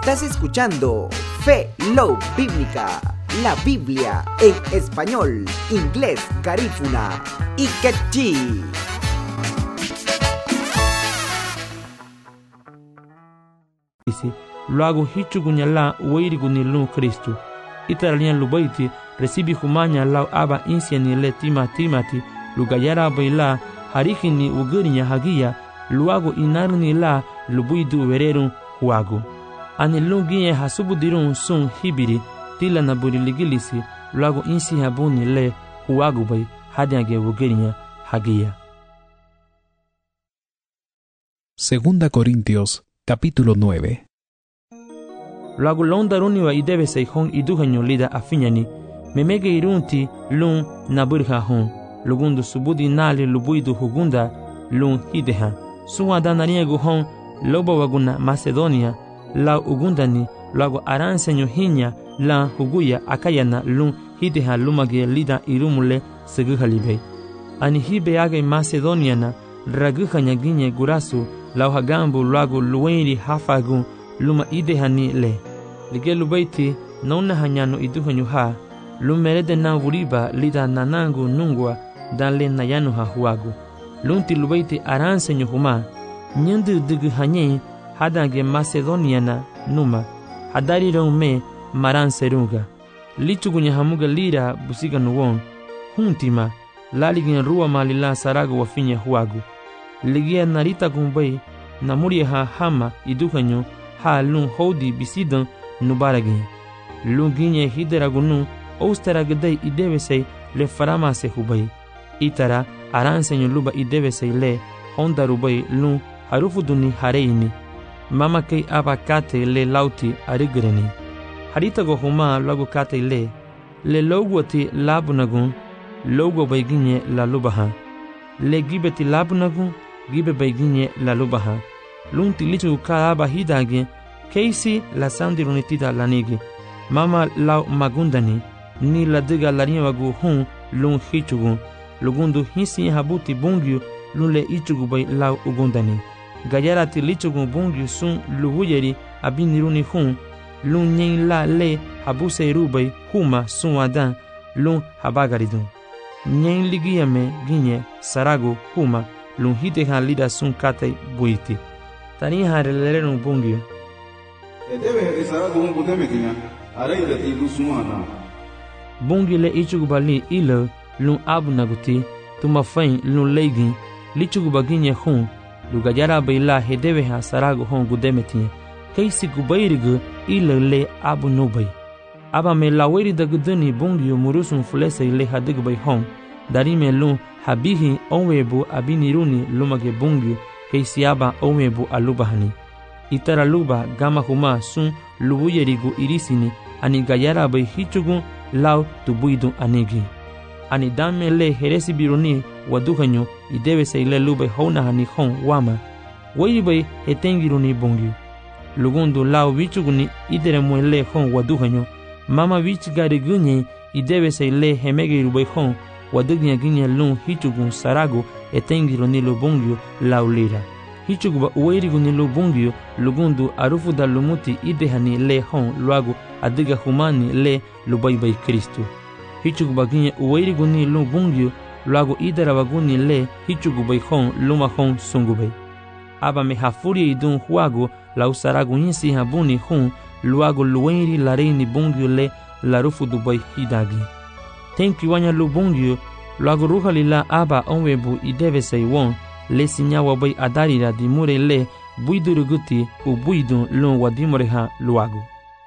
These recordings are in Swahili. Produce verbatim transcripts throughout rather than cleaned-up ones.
Estás escuchando Fe Love Bíblica, la Biblia en español, inglés, garífuna y quechí. Luego hichugunya la weiriguni lu Cristo. Italian lubaiti recibi humanya la aba insiani le tima timati lugayara baila harikini ugurinya hagia luago inarni la lubuidu vererun huago. Ani lungiye hasubudirun sun hibiri tila na buriligilisi luago insi habuni le huago bay hadiage ugurinya hagia. Segunda Corintios, capítulo nueve. Luego londaruni wa idebe seihon iduhanyo lida afinyani memege irunti lun naburha hon lugundu subudi nali lubuidu hugunda lun hideha suwa danariego hon loba waguna Macedonia la ugundani luego aransenyo hinya la huguya akayana lun hideha lumage lida irumule seguhalibe ani hibe age Macedoniana raguhanya ginye gurasu la hagambu luego luenri hafagun luma idehani le ligelu baiti nauna hanyano iduhanyo ha lumerede na wuriba lida nanangu nungwa danle nayano ha huagu lunti lubaiti aransenyo huma nyandu dugu hanye hadange Macedoniana numa hadari me maranserunga lichugunya hamuga lira busiga nuwon huntima laligin ruwa malila sarago wafinya huagu ligia narita gumbai namuri ha hama iduhanyo ha lun hodi bisidan nubaragi lunginye hideragunu osteragdai idevesei le faramase hubai itara aransenyo luba idevesei le honda rubai lun harufuduni hareini mama kei abakate le lauti arigreni haritago huma lagu kate le le logwati labunagun logo baiginye la lubaha le gibeti labunagun gibe baiginye la lubaha lunti lichu karaba hidage keisi la sandirunitida lanigi mama lau magundani ni la diga lariwagu hun lun hichugu lugundu hisi habuti bungyu lule ichugu bay lau ugundani gayarati lichugu bungyu sun luhuyeri abiniruni hun lun nyen la le habuse rubay huma sun adan lun habagaridun nyen ligiyame ginye sarago huma lun hiteha lida sun kate buiti tani hareleren bungyu edebe esarago un budemetinya araida ti lusumana bungi le ichugubali ilo lun abunaguti tuma fain lun leigin lichugubaginye hun lugajara baila hedebe ha sarago hon gudemetinye keisi gubairigu ilo le abunubai aba me laweri daguduni bungi murusun fulese le hadigubay hon darime lun habihi onwebu abiniruni lumage bungi keisi aba onwebu alubahani itara luba gama huma sun lubuyerigu irisini ani gayara bay hichugu lau tubuidu anigi ani dame le heresi biruni waduhanyo idebe seile lube hona hani hon wama wei bay hetengiruni bongi lugundu lau wichuguni idere muele hon waduhanyo mama wich gari gunye idebe seile hemege rubay hon wadunya ginye lun hichugu sarago etengiruni lubongyo lau lira hichuguba uweirigu ni lubungyo lugundu arufu da lumuti idehani le hon luago adiga humani le lubaibai Kristo hichuguba ginye uweirigu ni lubungyo luago idarabaguni le hichugubai hon luma hon sungubai aba me hafuri idun huago la usaragu insi habuni hon luago luweiri lareini bungyo le larufu dubai hidagi tenki wanya lubungyo luago ruhalila aba onwebu idevesei won le sinyawa bay adarira dimure le buiduruguti u buidun lun wadimoreha luago.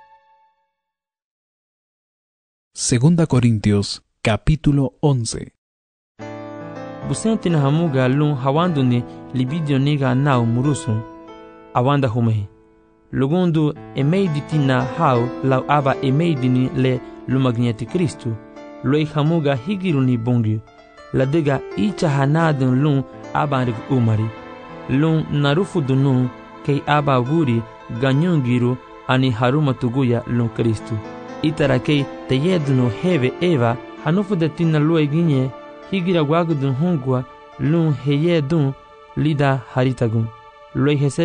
Segunda Corintios, capítulo once. Busenti na hamuga lun hawanduni libidio niga nau murusun awanda humehi lugundu emeiditina hau lau aba emeidini le lumagneti Kristu loi hamuga higiruni bungyu la diga icha hanadun lun abanrik umari lun narufu dunu kei aba wuri ganyungiru ani haruma tuguya lun Kristu itara kei teyedunu heve eva hanufu de tina lue ginye higira wagudun hungwa lun heyedun lida haritagun lue hese